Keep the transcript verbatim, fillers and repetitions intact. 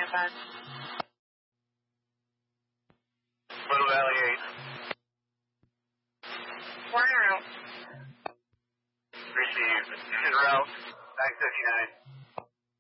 Identified. Little Valley eight. We're en route. Received. This is route nine fifty-nine.